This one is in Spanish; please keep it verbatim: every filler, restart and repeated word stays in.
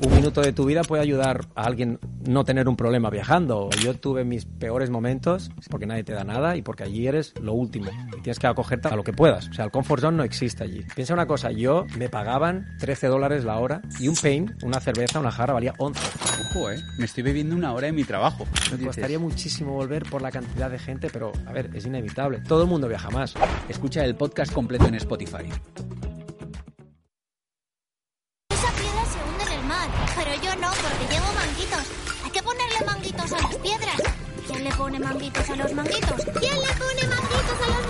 Un minuto de tu vida puede ayudar a alguien no tener un problema viajando. Yo tuve mis peores momentos porque nadie te da nada y porque allí eres lo último. Y tienes que acogerte a lo que puedas. O sea, el comfort zone no existe allí. Piensa una cosa, yo me pagaban trece dólares la hora y un pain, una cerveza, una jarra, valía once. Ojo, eh. Me estoy bebiendo una hora de mi trabajo. Me costaría muchísimo volver por la cantidad de gente, pero, a ver, es inevitable. Todo el mundo viaja más. Escucha el podcast completo en Spotify. Esa piedra se hunde en el mar, pero yo no, porque llevo manguitos. Hay que ponerle manguitos a las piedras. ¿Quién le pone manguitos a los manguitos? ¿Quién le pone manguitos a los manguitos?